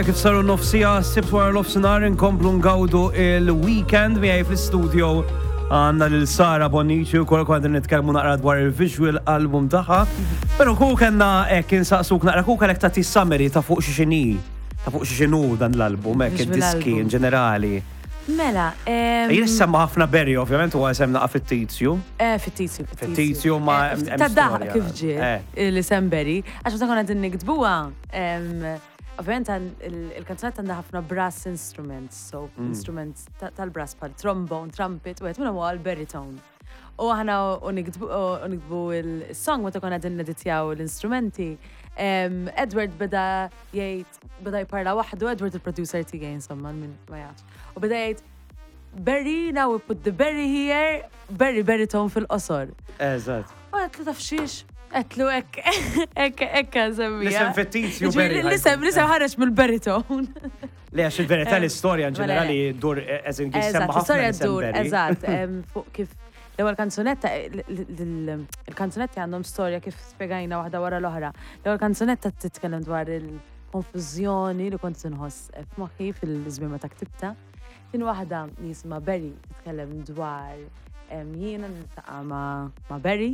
Kif saru nofsija, s-sibt wara l-ofsinar inkomplu ngawdu il-weekend miegħi fl-studio għandna lil Sara Bonnici u kol għandna nitkellmu naqra dwar il-visual album tagħha. Però ku kellna hekk insaqsuk naqra ku kellek tagħti summary ta' fuq xi xini, ta' fuq xi xinu dan l-album hekk id-diski in ġenerali. Mela, Jien semma ħafna Berry, ovvjament, u għasem naqa fit-Tizju. Fit-Tizju. Fit-Tizju ma' Taddaħ kif ġie l-isem Berry, għax ma konna din nikdbuha. Ovvijament il-kanzunet għandha ħafna brass instruments, so instruments tal-brass pal trombone, trumpet, u għet minna huwa l-baritone. U ħana nikdbu il-song meta konna din neditjaw l-instrumenti. Edward beda jparla waħdu, Edward il-producer tiegħi insomma minn ma jafx. U beda jgħid Berry, now we put the berry here, baritone fil-qosor. Eżatt. U għetlu tafxiex. Għetlu ekka semmija. L-isem fit-Tizju Berry. L-isem ħareġ mill-baritone. Le, għax il-verità l-istorja in ġenerali dur eżin semma ħafna l-isem Berry. Eżatt, kif l-ewwel kanzunetta, il-kanzunetti għandhom storja kif spiegajna waħda wara l-oħra. L-ewwel kanzunetta titkellem dwar il-konfużjoni li kont inħoss f'moħħi fil-żmien meta ktibta. Kien waħda jisma' Berry titkellem dwar jiena niltaqa' ma' Berry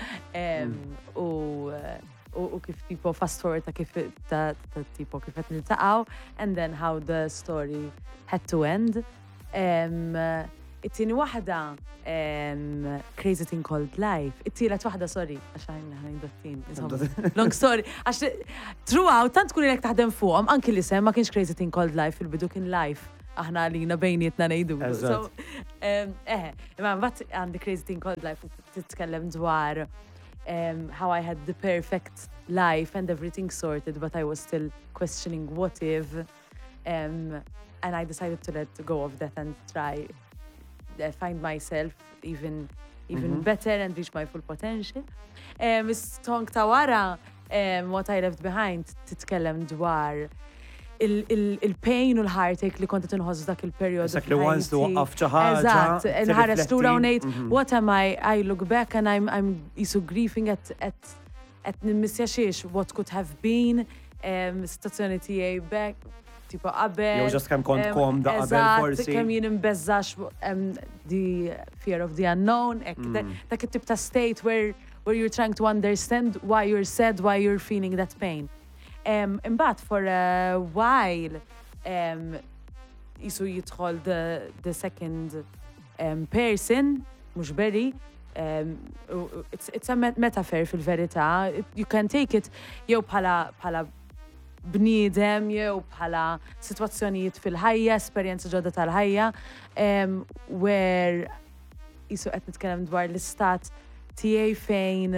u kif tipo fast forward ta' kif tipo kif qed niltaqgħu and then how the story had to end. It-tieni waħda Crazy Thing Called Life. It-tielet waħda sorry għax ħin long story għax throughout tant tkun ilek taħdem fuqhom anki l-isem ma kienx Crazy Thing Called Life fil-bidu kien Life. Aħna għalina bejnietna nejdu. So, imma mbagħad għandi Crazy Thing Called Life titkellem dwar how I had the perfect life and everything sorted, but I was still questioning what if, and I decided to let go of that and try find myself even better and reach my full potential. Song ta' wara, What I Left Behind titkellem dwar il-pain u l-heartache li konta tinħoss dak il-period. Dak li once tu waqqaf xi ħaġa. Eżatt, nħares lura u ngħid, what am I look back and I'm isu grieving at nimmissja xiex what could have been, situazzjoni tiegħi back, tipo qabel. Jew ġast kemm kont komda qabel forsi. Kemm jien imbeżżax the fear of the unknown, dak it-tip ta' state where you're trying to understand why you're sad, why you're feeling that pain. Imbagħad for a while jisu jidħol the second person, mhux Berry. It's a metaphor fil-verità. You can take it jew bħala bniedem jew bħala sitwazzjonijiet fil-ħajja, esperjenza ġodda tal-ħajja, where jisu qed nitkellem dwar l-istat tiegħi fejn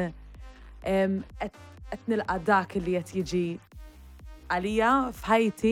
qed nilqa' dak li qed jiġi għalija f'ħajti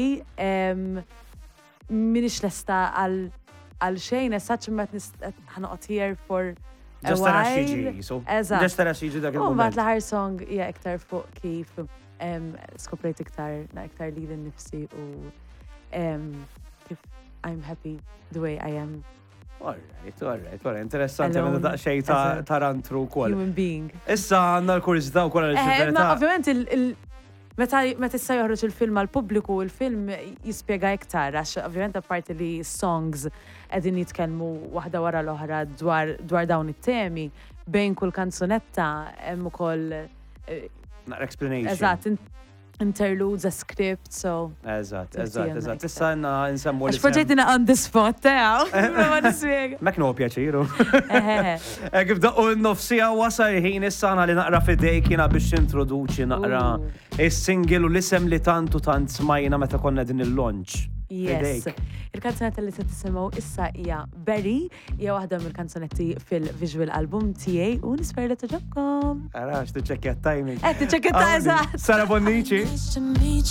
minix lesta għal xejn, esaċ imma ħanoqgħod here for a while. Just tara xi so. Just tara xi dak il-moment. Mbagħad l-aħħar song hija iktar fuq kif skoprejt iktar li l-nifsi u kif I'm happy the way I am. Alright. Interessanti għamil daqxej ta' rantru kol. Human being. Issa għanna l-kurizita u kol għal-ġiverita. Ma ovvijament meta issa joħroġ il-film għal-pubbliku, il-film jispjega iktar, għax ovvijament apparti li songs qegħdin jitkellmu waħda wara l-oħra dwar dawn it-temi, bejn kull kanzunetta hemm ukoll explanation. Eżatt, interludes, a script, so. Eżatt. Issa nsemmu l-isem. Għax poġġejtina on the spot, ma nispjega. Mek no pjaċiru. Kif daqqu n-nofsija wasal ħin issa li naqra fidejk jiena biex introduċi naqra is-single u l-isem li tant smajna meta konna din il-launch. Yes. Il-kanzunetta li se tisimgħu issa hija Berry, hija waħda mill-kanzunetti fil-visual album tiegħi u nispera li tiġobkom. Arax tiċċekkja timing. Tiċċekkja eżatt. Sara Bonnici.